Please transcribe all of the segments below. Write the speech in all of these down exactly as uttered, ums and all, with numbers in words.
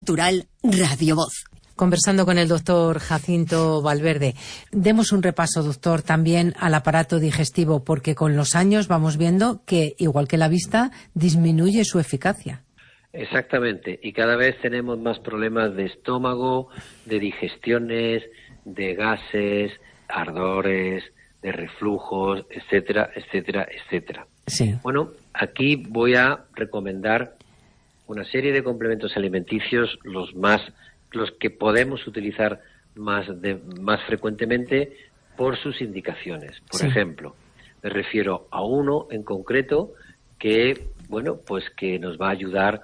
Cultural Radio Voz. Conversando con el doctor Jacinto Valverde. Demos un repaso, doctor, también al aparato digestivo, porque con los años vamos viendo que, igual que la vista, disminuye su eficacia. Exactamente, y cada vez tenemos más problemas de estómago, de digestiones, de gases, ardores, de reflujos, etcétera, etcétera, etcétera. Sí. Bueno, aquí voy a recomendar una serie de complementos alimenticios, los más los que podemos utilizar más de, más frecuentemente por sus indicaciones. Por sí. ejemplo, me refiero a uno en concreto que, bueno, pues que nos va a ayudar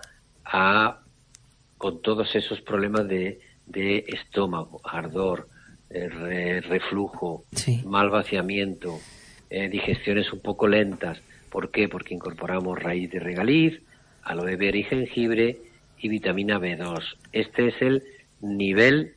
a con todos esos problemas de, de estómago, ardor, eh, re, reflujo, sí. mal vaciamiento, eh, digestiones un poco lentas. ¿Por qué? Porque incorporamos raíz de regaliz, aloe vera y jengibre y vitamina B dos. Este es el nivel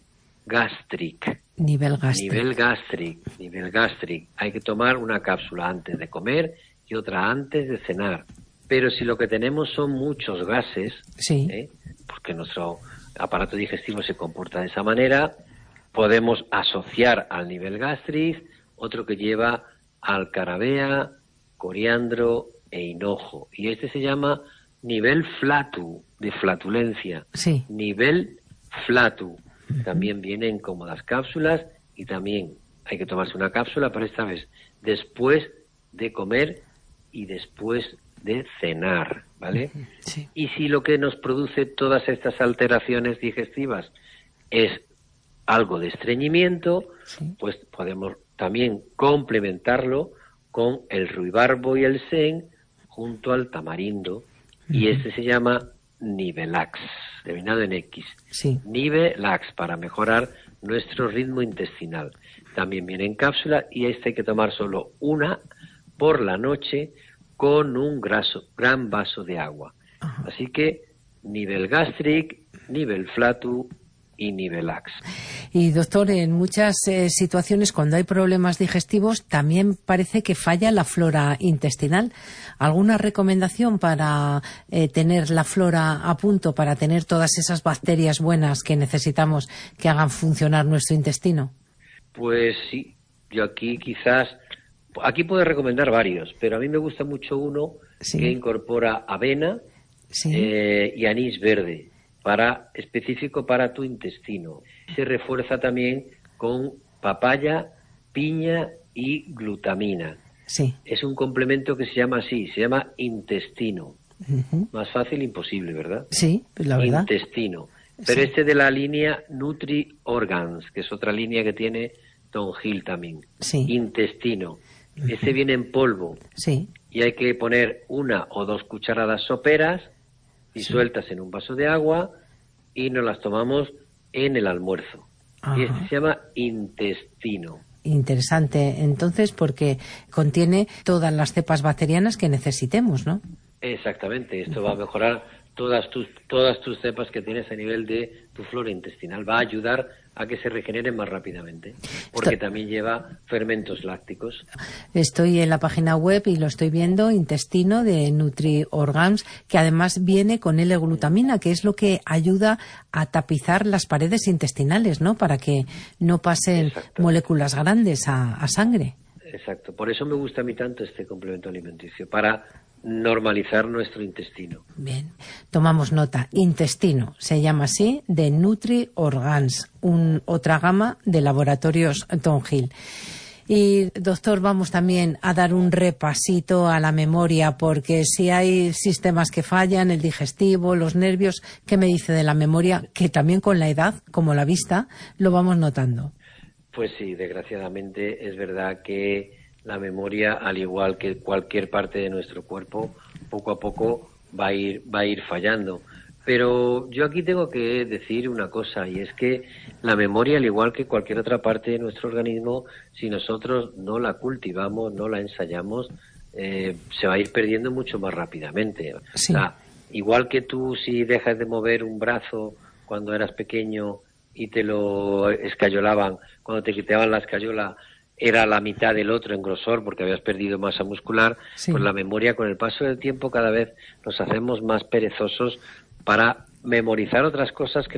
gastric. Nivel gastric. Nivel gastric. Nivel gastric. Hay que tomar una cápsula antes de comer y otra antes de cenar. Pero si lo que tenemos son muchos gases, sí. ¿eh? porque nuestro aparato digestivo se comporta de esa manera, podemos asociar al nivel gastric otro que lleva alcarabea, coriandro e hinojo. Y este se llama nivel flatu, de flatulencia. Sí. Nivel flatu. También viene en cómodas cápsulas y también hay que tomarse una cápsula, pero esta vez después de comer y después de cenar, ¿vale? Sí. Y si lo que nos produce todas estas alteraciones digestivas es algo de estreñimiento, sí. pues podemos también complementarlo con el ruibarbo y el sen junto al tamarindo, uh-huh. y este se llama Nivelax, terminado en X. Sí. Nivelax, para mejorar nuestro ritmo intestinal. También viene en cápsula y este hay que tomar solo una por la noche con un graso, gran vaso de agua. Ajá. Así que nivel gastric, nivel flatu y Nivelax. Y doctor, en muchas eh, situaciones cuando hay problemas digestivos también parece que falla la flora intestinal. ¿Alguna recomendación para eh, tener la flora a punto, para tener todas esas bacterias buenas que necesitamos que hagan funcionar nuestro intestino? Pues sí, yo aquí quizás, aquí puedo recomendar varios, pero a mí me gusta mucho uno sí. que incorpora avena sí. eh, y anís verde. Para, específico para tu intestino. Se refuerza también con papaya, piña y glutamina. Sí. Es un complemento que se llama así, se llama intestino. Uh-huh. Más fácil imposible, ¿verdad? Sí, la verdad. Intestino. Pero sí. este de la línea Nutri Organs, que es otra línea que tiene Tom Hill también. Sí. Intestino. Uh-huh. Este viene en polvo. Sí. Y hay que poner una o dos cucharadas soperas disueltas sí. en un vaso de agua y nos las tomamos en el almuerzo. Ajá. Y este se llama intestino. Interesante, entonces, porque contiene todas las cepas bacterianas que necesitemos, ¿no? Exactamente, esto va a mejorar todas tus todas tus cepas que tienes a nivel de tu flora intestinal. Va a ayudar a que se regeneren más rápidamente, porque Esto... también lleva fermentos lácticos. Estoy en la página web y lo estoy viendo, intestino de NutriOrgans, que además viene con L-glutamina, que es lo que ayuda a tapizar las paredes intestinales, ¿no? Para que no pasen Exacto. moléculas grandes a, a sangre. Exacto, por eso me gusta a mí tanto este complemento alimenticio, para normalizar nuestro intestino. Bien, tomamos nota. Intestino, se llama así, de NutriOrgans, un, otra gama de laboratorios Tom Hill. Y, doctor, vamos también a dar un repasito a la memoria, porque si hay sistemas que fallan, el digestivo, los nervios, ¿qué me dice de la memoria? Que también con la edad, como la vista, lo vamos notando. Pues sí, desgraciadamente es verdad que la memoria, al igual que cualquier parte de nuestro cuerpo, poco a poco va a ir va a ir fallando. Pero yo aquí tengo que decir una cosa, y es que la memoria, al igual que cualquier otra parte de nuestro organismo, si nosotros no la cultivamos, no la ensayamos, eh, se va a ir perdiendo mucho más rápidamente. Sí. O sea, igual que tú, si dejas de mover un brazo cuando eras pequeño y te lo escayolaban, cuando te quitaban la escayola, era la mitad del otro en grosor porque habías perdido masa muscular, sí. Pues la memoria, con el paso del tiempo, cada vez nos hacemos más perezosos para memorizar otras cosas que